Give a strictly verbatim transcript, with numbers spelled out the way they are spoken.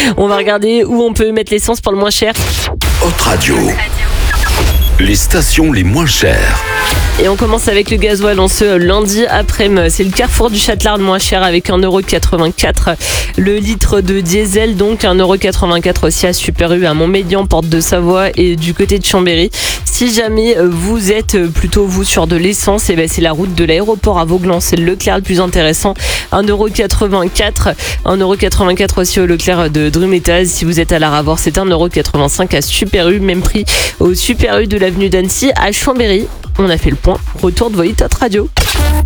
On va regarder où on peut mettre l'essence pour le moins cher. Hot Radio. Les stations les moins chères. Et on commence avec le gasoil en ce lundi après-midi. C'est le Carrefour du Châtelard le moins cher avec un euro quatre-vingt-quatre. Le litre de diesel, donc un euro quatre-vingt-quatre aussi à Super U, à Montmélian, Porte de Savoie et du côté de Chambéry. Si jamais vous êtes plutôt vous sur de l'essence, et ben c'est la route de l'aéroport à Vauglan. C'est le Leclerc le plus intéressant. un euro quatre-vingt-quatre. un euro quatre-vingt-quatre aussi au Leclerc de Drumétaz. Si vous êtes à la Ravor, c'est un euro quatre-vingt-cinq à Super U. Même prix au Super U de l'avenue d'Annecy à Chambéry. On a fait le point. Retour de Hot Radio.